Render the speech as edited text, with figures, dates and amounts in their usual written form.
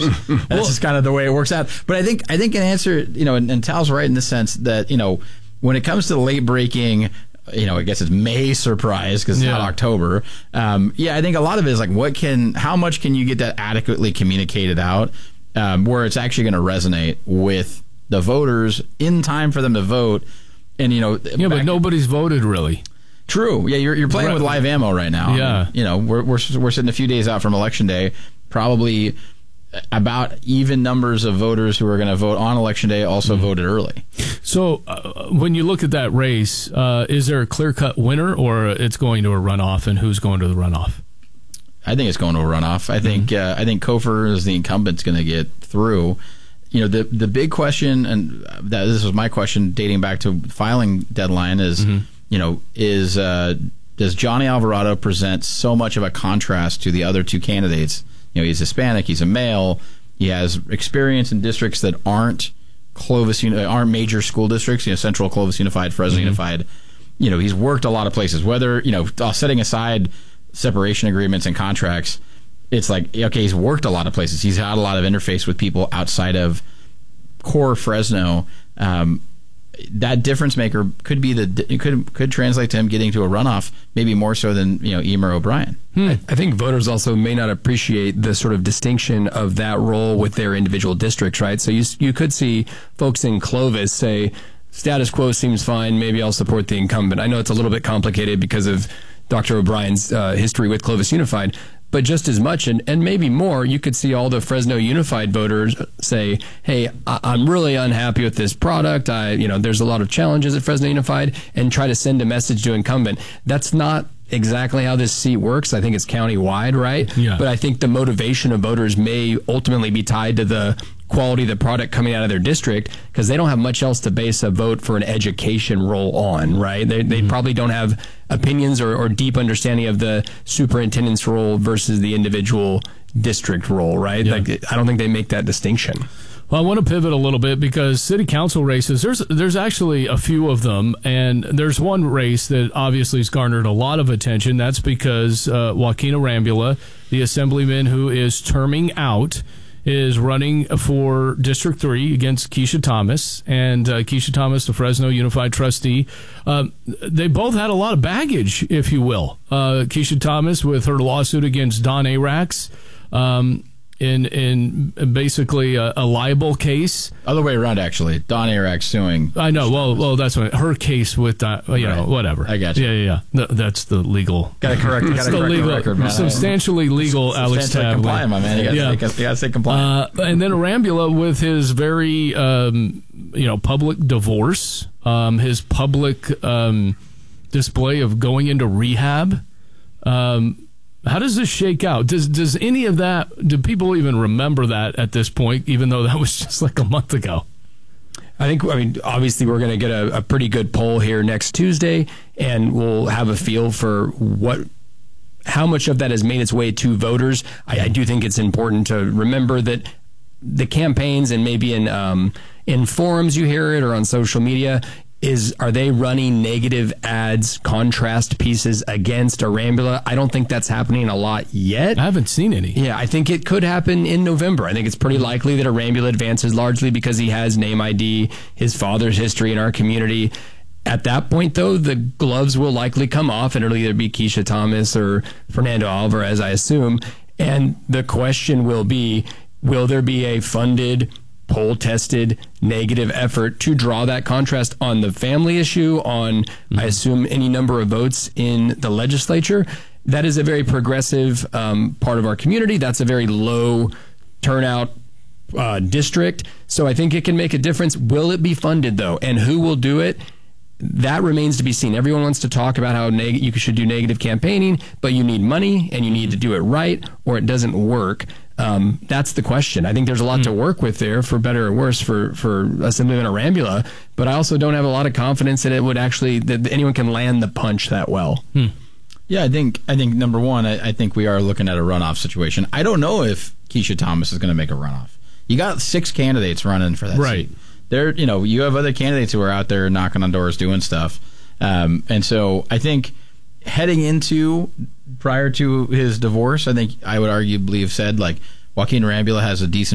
That's just kind of the way it works out. But I think an answer, and Tal's right in the sense that, when it comes to the late breaking, I guess it's May surprise because it's not October. I think a lot of it is like, how much can you get that adequately communicated out where it's actually going to resonate with the voters in time for them to vote. And, but nobody's voted really. True. Yeah, you're playing with live ammo right now. Yeah. And, we're sitting a few days out from Election Day, probably about even numbers of voters who are going to vote on Election Day also voted early. So when you look at that race, is there a clear-cut winner, or it's going to a runoff, and who's going to the runoff? I think it's going to a runoff. I think Cofer is the incumbent's going to get through. The big question, and this was my question dating back to filing deadline, is does Johnny Alvarado present so much of a contrast to the other two candidates? He's Hispanic, he's a male, he has experience in districts that aren't aren't major school districts, Central, Clovis Unified, Fresno Unified. He's worked a lot of places, whether, setting aside separation agreements and contracts, it's like, okay, he's worked a lot of places. He's had a lot of interface with people outside of core Fresno. That difference maker could be could translate to him getting to a runoff, maybe more so than Emer O'Brien. I think voters also may not appreciate the sort of distinction of that role with their individual districts, right? So you could see folks in Clovis say, status quo seems fine, maybe I'll support the incumbent. I know it's a little bit complicated because of Dr. O'Brien's history with Clovis Unified, but just as much and maybe more, you could see all the Fresno Unified voters say, hey, I'm really unhappy with this product. There's a lot of challenges at Fresno Unified, and try to send a message to incumbent. That's not exactly how this seat works. I think it's county-wide, right? Yeah. But I think the motivation of voters may ultimately be tied to the quality of the product coming out of their district, because they don't have much else to base a vote for an education role on, right? They probably don't have opinions or deep understanding of the superintendent's role versus the individual district role, right? Yeah. I don't think they make that distinction. Well, I want to pivot a little bit because city council races, there's actually a few of them, and there's one race that obviously has garnered a lot of attention. That's because Joaquin Arambula, the assemblyman who is terming out, is running for District 3 against Keisha Thomas. And Keisha Thomas, the Fresno Unified trustee, they both had a lot of baggage, if you will. Keisha Thomas with her lawsuit against Don Arax in basically a libel case. Other way around, actually. Don Arax suing. I know. Well, that's her case with whatever. I got you. Yeah. That's the legal. Got to correct the record, man. Substantially legal, Alex Tavley. Compliant, my man. You got to stay compliant. And then Arambula with his very, public divorce, his public display of going into rehab. How does this shake out? Does any of that, do people even remember that at this point, even though that was just like a month ago? Obviously we're going to get a pretty good poll here next Tuesday, and we'll have a feel for how much of that has made its way to voters. I do think it's important to remember that the campaigns, and maybe in forums you hear it or on social media, are they running negative ads, contrast pieces against Arambula? I don't think that's happening a lot yet. I haven't seen any. Yeah, I think it could happen in November. I think it's pretty likely that Arambula advances, largely because he has name ID, his father's history in our community. At that point, though, the gloves will likely come off, and it'll either be Keisha Thomas or Fernando Alvarez, I assume. And the question will be, will there be a funded, poll-tested negative effort to draw that contrast on the family issue, on, I assume, any number of votes in the legislature? That is a very progressive part of our community. That's a very low turnout district. So I think it can make a difference. Will it be funded, though? And who will do it? That remains to be seen. Everyone wants to talk about how you should do negative campaigning, but you need money and you need to do it right, or it doesn't work. That's the question. I think there's a lot to work with there, for better or worse, for Assemblyman Arambula, but I also don't have a lot of confidence that it would actually, that anyone can land the punch that well. Yeah, I think number one, I think we are looking at a runoff situation. I don't know if Keisha Thomas is going to make a runoff. You got 6 candidates running for that seat. You have other candidates who are out there knocking on doors doing stuff. And so I think prior to his divorce, I think I would arguably have said, like, Joaquin Arambula has a decent